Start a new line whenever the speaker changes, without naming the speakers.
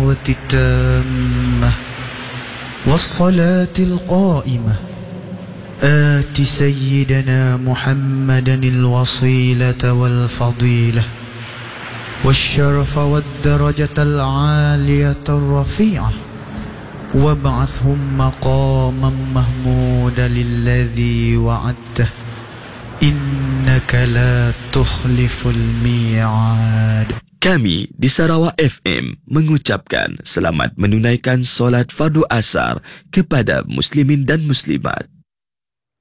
الدعوة التامة والصلاة القائمة آت سيدنا محمدا الوصيلة والفضيلة والشرف والدرجة العالية الرفيعة وابعثهم مقاما محمودا الذي وعدته إنك لا تخلف الميعاد.
Kami di Sarawak FM mengucapkan selamat menunaikan solat fardu asar kepada muslimin dan muslimat.